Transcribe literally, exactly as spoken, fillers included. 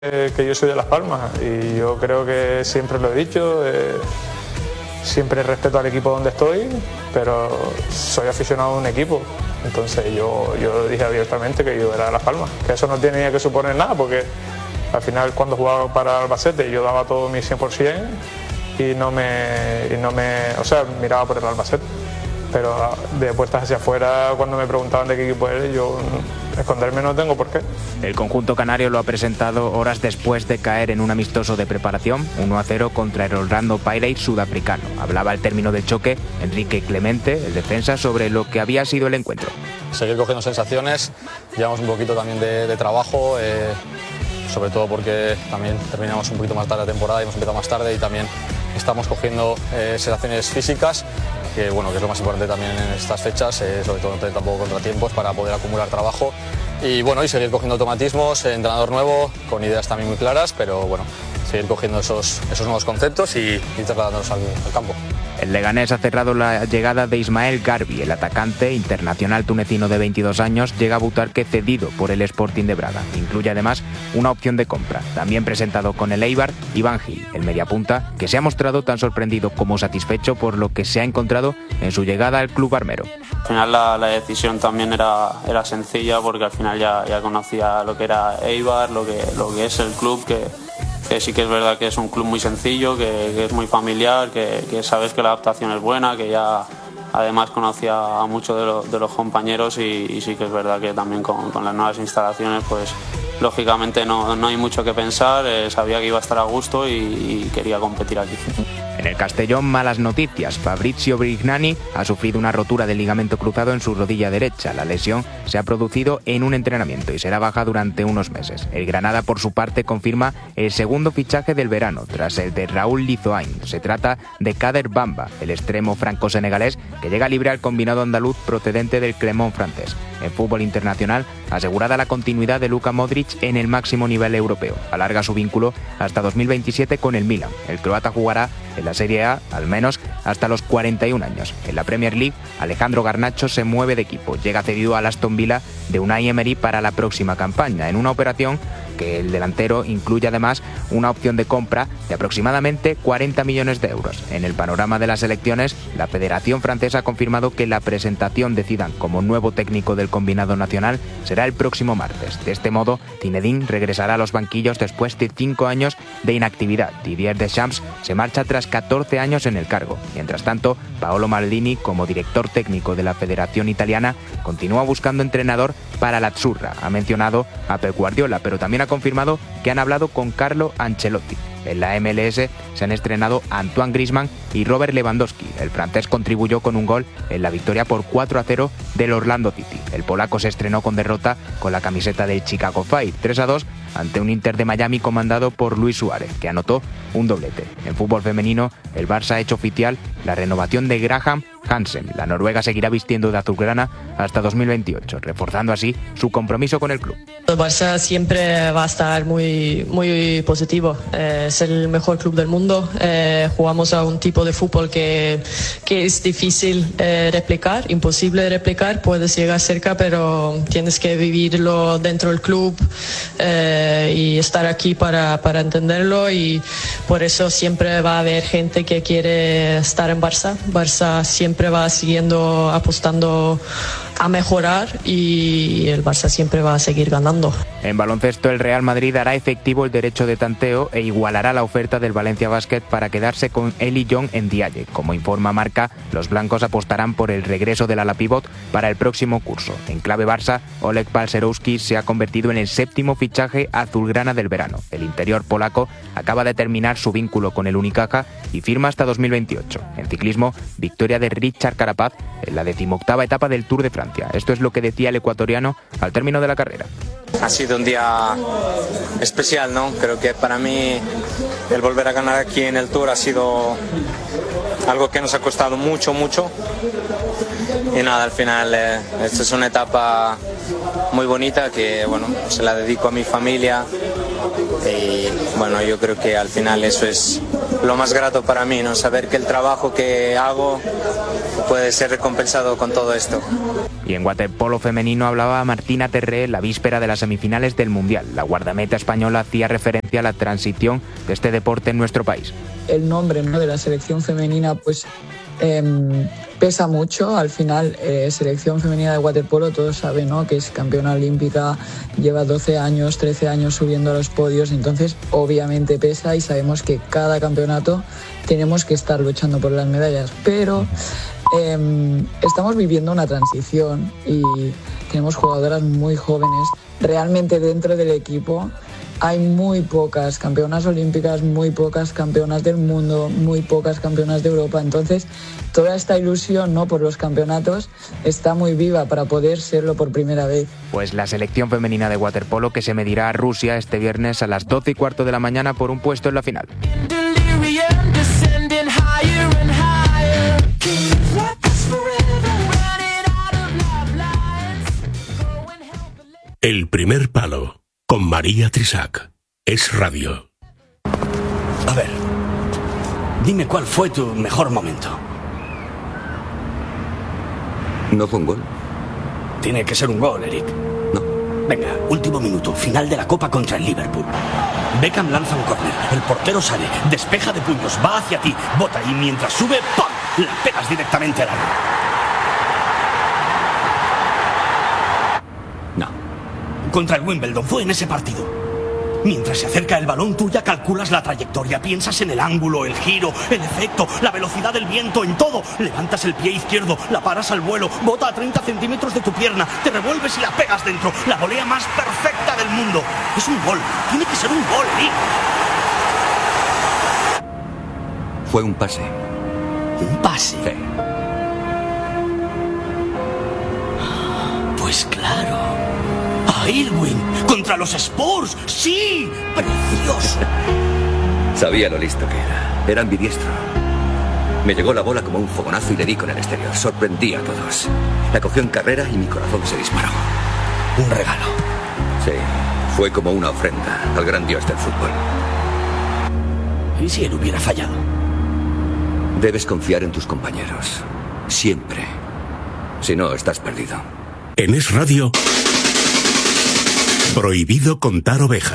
Eh, que yo soy de Las Palmas y yo creo que siempre lo he dicho, eh, siempre respeto al equipo donde estoy, pero soy aficionado a un equipo, entonces yo, yo dije abiertamente que yo era de Las Palmas, que eso no tenía que suponer nada, porque al final cuando jugaba para Albacete yo daba todo mi cien por ciento y no me, y no me, o sea, miraba por el Albacete, pero de puertas hacia afuera cuando me preguntaban de qué equipo eres, yo esconderme no tengo por qué. El conjunto canario lo ha presentado horas después de caer en un amistoso de preparación, uno a cero contra el Orlando Pirates sudafricano. Hablaba al término del choque Enrique Clemente, el defensa, sobre lo que había sido el encuentro. Seguir cogiendo sensaciones, llevamos un poquito también de, de trabajo, eh, sobre todo porque también terminamos un poquito más tarde la temporada y hemos empezado más tarde y también estamos cogiendo eh, sensaciones físicas, que bueno, que es lo más importante también en estas fechas, eh, sobre todo no tener tampoco contratiempos para poder acumular trabajo y bueno, y seguir cogiendo automatismos, entrenador nuevo, con ideas también muy claras, pero bueno, seguir cogiendo esos, esos nuevos conceptos y, y trasladándolos al, al campo. El Leganés ha cerrado la llegada de Ismael Garbi, el atacante internacional tunecino de veintidós años, llega a Butarque cedido por el Sporting de Braga. Incluye además una opción de compra. También presentado con el Eibar, Iván Gil, el mediapunta, que se ha mostrado tan sorprendido como satisfecho por lo que se ha encontrado en su llegada al club armero. Al final la, la decisión también era, era sencilla porque al final ya, ya conocía lo que era Eibar, lo que, lo que es el club, que... que sí que es verdad que es un club muy sencillo, que, que es muy familiar, que, que sabes que la adaptación es buena, que ya además conocía a muchos de, lo, de los compañeros y, y sí que es verdad que también con, con las nuevas instalaciones pues lógicamente no, no hay mucho que pensar, eh, sabía que iba a estar a gusto y, y quería competir aquí. En el Castellón, malas noticias. Fabrizio Brignani ha sufrido una rotura del ligamento cruzado en su rodilla derecha. La lesión se ha producido en un entrenamiento y será baja durante unos meses. El Granada, por su parte, confirma el segundo fichaje del verano, tras el de Raúl Lizoain. Se trata de Kader Bamba, el extremo franco-senegalés, que llega libre al combinado andaluz procedente del Clermont francés. En fútbol internacional, asegurada la continuidad de Luka Modric en el máximo nivel europeo. Alarga su vínculo hasta dos mil veintisiete con el Milan. El croata jugará en la Serie A, al menos hasta los cuarenta y un años. En la Premier League, Alejandro Garnacho se mueve de equipo. Llega cedido al Aston Villa de Unai Emery para la próxima campaña, en una operación que el delantero incluye además una opción de compra de aproximadamente cuarenta millones de euros. En el panorama de las elecciones, la Federación Francesa ha confirmado que la presentación de Zidane como nuevo técnico del combinado nacional será el próximo martes. De este modo, Zinedine regresará a los banquillos después de cinco años de inactividad. Didier Deschamps se marcha tras catorce años en el cargo. Mientras tanto, Paolo Maldini, como director técnico de la Federación Italiana, continúa buscando entrenador para la Azzurra. Ha mencionado a Pep Guardiola, pero también ha confirmado que han hablado con Carlo Ancelotti. En la M L S se han estrenado Antoine Griezmann y Robert Lewandowski. El francés contribuyó con un gol en la victoria por cuatro a cero del Orlando City. El polaco se estrenó con derrota con la camiseta del Chicago Fire, tres a dos, ante un Inter de Miami comandado por Luis Suárez, que anotó un doblete. En fútbol femenino, el Barça ha hecho oficial la renovación de Graham Hansen. La noruega seguirá vistiendo de azulgrana hasta dos mil veintiocho, reforzando así su compromiso con el club. El Barça siempre va a estar muy, muy positivo. Eh, es el mejor club del mundo. Eh, jugamos a un tipo de fútbol que, que es difícil eh, replicar, imposible de replicar. Puedes llegar cerca, pero tienes que vivirlo dentro del club eh, y estar aquí para, para entenderlo. Y por eso siempre va a haber gente que quiere estar en Barça. Barça siempre va siguiendo apostando a mejorar y el Barça siempre va a seguir ganando. En baloncesto, el Real Madrid hará efectivo el derecho de tanteo e igualará la oferta del Valencia Basket para quedarse con Eli Young en Dialle. Como informa Marca, los blancos apostarán por el regreso del ala pívot para el próximo curso. En clave Barça, Oleg Balcerowski se ha convertido en el séptimo fichaje azulgrana del verano. El interior polaco acaba de terminar su vínculo con el Unicaja y firma hasta dos mil veintiocho. En ciclismo, victoria de Richard Carapaz en la decimoctava etapa del Tour de Francia. Esto es lo que decía el ecuatoriano al término de la carrera. Ha sido un día especial, ¿no? Creo que para mí el volver a ganar aquí en el Tour ha sido algo que nos ha costado mucho, mucho. Y nada, al final eh, esta es una etapa muy bonita que, bueno, se la dedico a mi familia Y bueno, yo creo que al final eso es lo más grato para mí, ¿no? Saber que el trabajo que hago puede ser recompensado con todo esto. Y en waterpolo femenino hablaba Martina Terré la víspera de las semifinales del Mundial. La guardameta española hacía referencia a la transición de este deporte en nuestro país. El nombre, ¿no?, de la selección femenina pues eh, pesa mucho. Al final, eh, selección femenina de waterpolo, todos saben, ¿no?, que es campeona olímpica, lleva doce años, trece años subiendo a los podios, entonces obviamente pesa y sabemos que cada campeonato tenemos que estar luchando por las medallas, pero eh, estamos viviendo una transición y tenemos jugadoras muy jóvenes. Realmente dentro del equipo hay muy pocas campeonas olímpicas, muy pocas campeonas del mundo, muy pocas campeonas de Europa. Entonces, toda esta ilusión, ¿no?, por los campeonatos está muy viva para poder serlo por primera vez. Pues la selección femenina de waterpolo que se medirá a Rusia este viernes a las doce y cuarto de la mañana por un puesto en la final. El primer palo, con María Trisac. Es radio. A ver, dime cuál fue tu mejor momento. ¿No fue un gol? Tiene que ser un gol, Eric. No. Venga, último minuto, final de la Copa contra el Liverpool. Beckham lanza un córner, el portero sale, despeja de puños, va hacia ti, bota y mientras sube, ¡pum!, la pegas directamente al aro. No. Contra el Wimbledon, fue en ese partido. Mientras se acerca el balón, tú ya calculas la trayectoria, piensas en el ángulo, el giro, el efecto, la velocidad del viento, en todo. Levantas el pie izquierdo, la paras al vuelo, bota a treinta centímetros de tu pierna, te revuelves y la pegas dentro. La volea más perfecta del mundo. Es un gol, tiene que ser un gol, Nick. Fue un pase. ¿Un pase? Sí. Pues claro. A Irwin, contra los Spurs, ¡sí! ¡Precioso! Sabía lo listo que era. Era ambidiestro. Me llegó la bola como un fogonazo y le di con el exterior. Sorprendí a todos. La cogió en carrera y mi corazón se disparó. Un regalo. Sí, fue como una ofrenda al gran dios del fútbol. ¿Y si él hubiera fallado? Debes confiar en tus compañeros. Siempre. Si no, estás perdido. En Es Radio, prohibido contar ovejas.